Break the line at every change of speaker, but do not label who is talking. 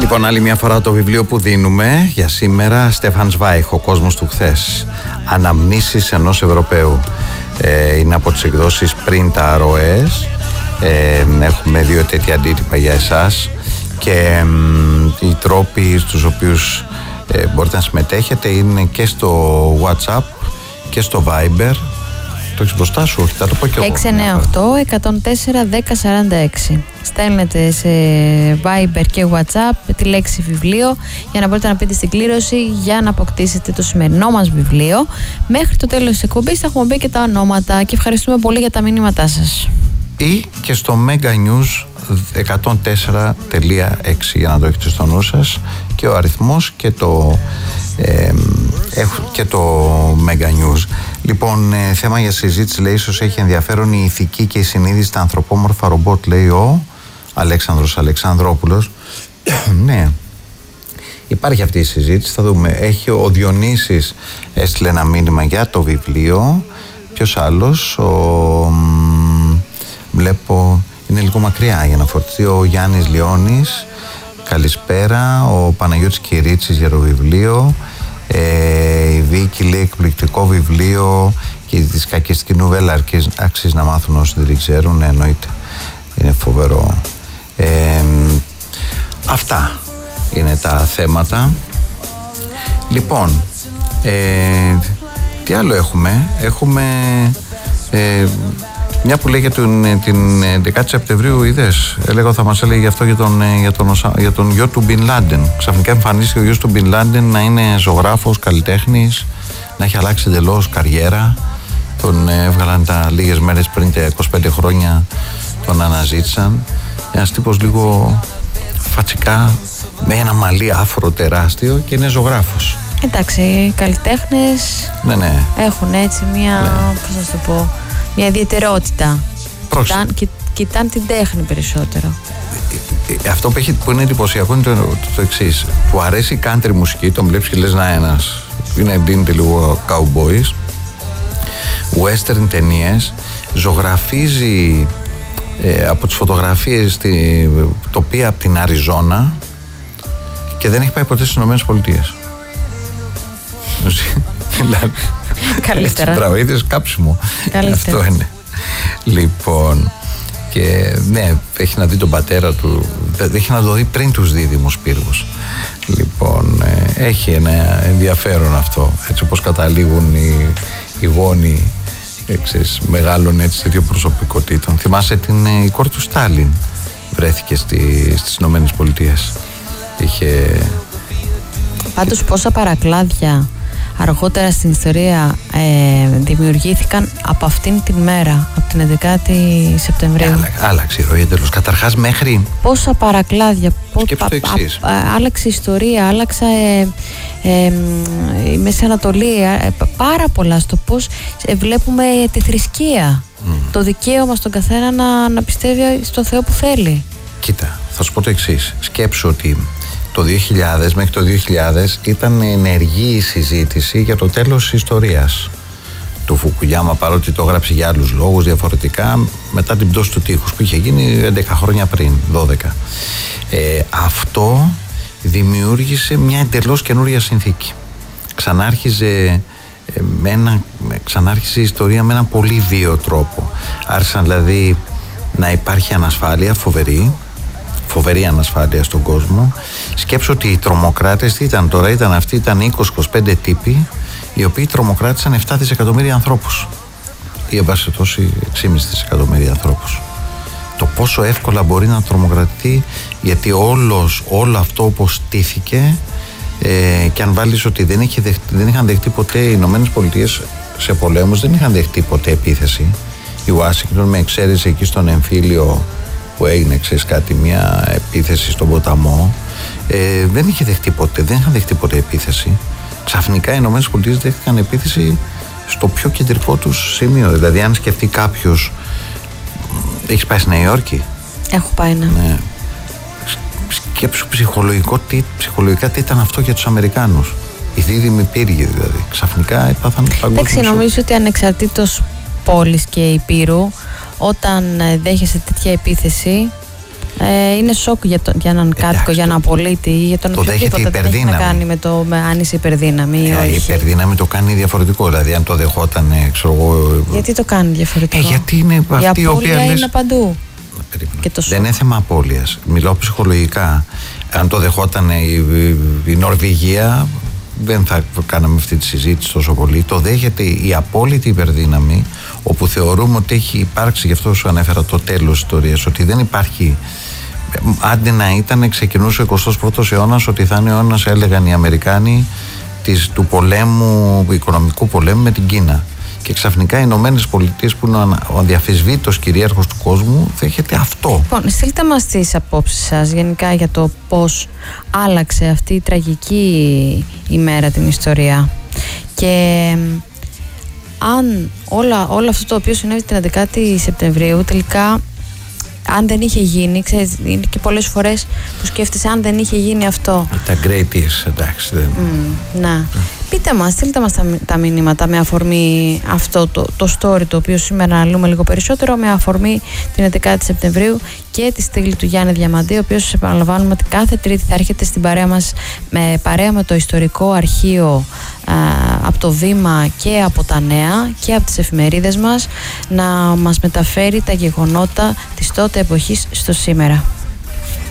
Λοιπόν, άλλη μια φορά το βιβλίο που δίνουμε για σήμερα, Στέφαν Σβάιχ, ο κόσμος του χθες. Αναμνήσεις ενός Ευρωπαίου. Είναι από τις εκδόσεις πριν τα ΑΡΟΕΣ. Έχουμε 2 τέτοια αντίτυπα για εσάς. Και οι τρόποι στους οποίους μπορείτε να συμμετέχετε είναι και στο WhatsApp και στο Viber. Το έχεις μπροστά σου, όχι, θα το πω και εγώ.
698-104-1046. Στέλνετε σε Viber και WhatsApp τη λέξη βιβλίο για να μπορείτε να πείτε στην κλήρωση για να αποκτήσετε το σημερινό μας βιβλίο. Μέχρι το τέλος της εκπομπής θα έχουμε πει και τα ονόματα και ευχαριστούμε πολύ για τα μηνύματά σας. Ή
και στο Mega News 104.6 για να το έχετε στο νου σας, και ο αριθμός και το Mega News. Λοιπόν, θέμα για συζήτηση, λέει, ίσως έχει ενδιαφέρον η ηθική και η συνείδηση στα ανθρωπόμορφα ρομπότ, λέει ο Αλέξανδρος Αλεξανδρόπουλος. Ναι, υπάρχει αυτή η συζήτηση, θα δούμε. Έχει ο Διονύσης έστειλε ένα μήνυμα για το βιβλίο. Ποιος άλλος? Βλέπω είναι λίγο μακριά για να φορτιστεί. Ο Γιάννης Λιώνης, καλησπέρα. Ο Παναγιώτης Κυρίτσης για το βιβλίο. Η Βίκη λέει εκπληκτικό βιβλίο και τη σκακιστική νουβέλα αξίζει να μάθουν όσοι δεν ξέρουν. Εννοείται, είναι φοβερό. Αυτά είναι τα θέματα. Λοιπόν, τι άλλο έχουμε? Έχουμε μια που λέει για την 10η Σεπτεμβρίου, είδες, έλεγα θα μας έλεγε γι' αυτό για τον γιο του Μπιν Λάντεν. Ξαφνικά εμφανίστηκε ο γιος του Μπιν Λάντεν να είναι ζωγράφος, καλλιτέχνης, να έχει αλλάξει εντελώς καριέρα. Τον έβγαλαν τα λίγες μέρες πριν τα 25 χρόνια, τον αναζήτησαν. Ένας τύπος λίγο φατσικά, με ένα μαλλί άφρο τεράστιο, και είναι ζωγράφος.
Εντάξει, οι καλλιτέχνες έχουν έτσι μια, πώς να το πω, μια ιδιαιτερότητα. Κοιτάνε την τέχνη περισσότερο.
Αυτό που είναι εντυπωσιακό είναι το εξής. Του αρέσει η country μουσική, τον βλέπεις και λες να είναι λίγο cowboys, western ταινίες, ζωγραφίζει από τις φωτογραφίες τοπία από την Αριζόνα και δεν έχει πάει ποτέ στις Ηνωμένες Πολιτείες.
Καλύτερα.
Μπράβο, είδες, κάψιμο. Αυτό είναι. Λοιπόν, και ναι, έχει να δει τον πατέρα του, έχει να το δει πριν τους δίδυμους πύργους. Λοιπόν, έχει ένα ενδιαφέρον αυτό, έτσι όπως καταλήγουν οι γόνοι, μεγάλων έτσι τέτοιων προσωπικότητων. Θυμάσαι η κόρη του Στάλιν βρέθηκε στις Ηνωμένες Πολιτείες.
Πάντως πόσα παρακλάδια αργότερα στην ιστορία δημιουργήθηκαν από αυτήν την μέρα, από την 11η Σεπτεμβρίου.
Άλλαξε η ροή εντελώς. Καταρχάς μέχρι...
Πόσα παρακλάδια, άλλαξε η ιστορία, άλλαξε η Μέση Ανατολή, πάρα πολλά στο πώς βλέπουμε τη θρησκεία, το δικαίωμα στον καθένα να πιστεύει στον Θεό που θέλει.
Κοίτα, θα σου πω το εξής. Σκέψου ότι το 2000, μέχρι το 2000 ήταν ενεργή η συζήτηση για το τέλος της ιστορίας του Φουκουγιάμα, παρότι το έγραψε για άλλους λόγους διαφορετικά, μετά την πτώση του τείχους που είχε γίνει 11 χρόνια πριν, 12. Αυτό δημιούργησε μια εντελώς καινούρια συνθήκη. Ξανάρχιζε η ιστορία με έναν πολύ βίαιο τρόπο. Άρχισαν δηλαδή να υπάρχει ανασφάλεια φοβερή ανασφάλεια στον κόσμο. Σκέψω ότι οι τρομοκράτες τι ήταν τώρα, ήταν 20-25 τύποι οι οποίοι τρομοκράτησαν 7 δισεκατομμύρια ανθρώπους ή εν πάση περιπτώσει 6,5 δισεκατομμύρια ανθρώπους. Το πόσο εύκολα μπορεί να τρομοκρατηθεί, γιατί όλο αυτό όπως στήθηκε, και αν βάλεις ότι δεν είχαν δεχτεί ποτέ οι Ηνωμένες Πολιτείες σε πολέμους, δεν είχαν δεχτεί ποτέ επίθεση. Η Ουάσιγκτον, με εξαίρεση εκεί στον εμφύλιο που έγινε, μια επίθεση στον ποταμό, δεν είχαν δεχτεί ποτέ επίθεση. Ξαφνικά οι Ηνωμένες Πολιτείες δέχτηκαν επίθεση στο πιο κεντρικό τους σημείο. Δηλαδή, αν σκεφτεί κάποιος, έχεις πάει στη Νέα Υόρκη?
Έχω πάει, ναι.
Σκέψου ψυχολογικά τι ήταν αυτό για τους Αμερικάνους. Οι δίδυμοι πύργοι δηλαδή. Ξαφνικά έπαθαν παγκόσμιο.
Εντάξει, νομίζω ότι ανεξαρτήτως πόλης και υπήρου, όταν δέχεσαι τέτοια επίθεση, είναι σοκ για έναν κάτοικο, για έναν πολίτη ή για τον οποιοδήποτε. Δεν έχει να κάνει με αν είσαι υπερδύναμη ή όχι.
Η υπερδύναμη το κάνει διαφορετικό. Δηλαδή, αν το δεχόταν, ξέρω εγώ.
Γιατί το κάνει διαφορετικό?
Γιατί είναι αυτή η οποία
είναι παντού.
Δεν είναι θέμα απώλειας. Μιλάω ψυχολογικά. Αν το δεχόταν η Νορβηγία, δεν θα κάναμε αυτή τη συζήτηση τόσο πολύ. Το δέχεται η απόλυτη υπερδύναμη, όπου θεωρούμε ότι έχει υπάρξει, γι' αυτό σου ανέφερα το τέλος της ιστορίας, ότι δεν υπάρχει. Άντε να ήταν, ξεκινούσε ο 21ος αιώνας, ότι θα είναι ο αιώνας, έλεγαν οι Αμερικάνοι, του πολέμου, οικονομικού πολέμου με την Κίνα. Και ξαφνικά οι Ηνωμένες Πολιτείες, που είναι ο αδιαφυσβήτητος κυρίαρχος του κόσμου, δέχεται αυτό.
Λοιπόν, στείλτε μας τις απόψεις σας γενικά για το πώς άλλαξε αυτή η τραγική ημέρα την ιστορία. Και αν όλο αυτό το οποίο συνέβη την 11η Σεπτεμβρίου, τελικά, αν δεν είχε γίνει, ξέρεις, είναι και πολλές φορές που σκέφτεσαι αν δεν είχε γίνει αυτό.
Τα great years, εντάξει.
Να. Πείτε μας, στείλτε μας τα μηνύματα με αφορμή αυτό το story, το οποίο σήμερα αναλύουμε λίγο περισσότερο, με αφορμή την 11η Σεπτεμβρίου και τη στήλη του Γιάννη Διαμαντή, ο οποίος, επαναλαμβάνουμε, ότι κάθε Τρίτη θα έρχεται στην παρέα μας, παρέα με το ιστορικό αρχείο από το Βήμα και από τα νέα και από τις εφημερίδες μας, να μας μεταφέρει τα γεγονότα της τότε εποχής στο σήμερα.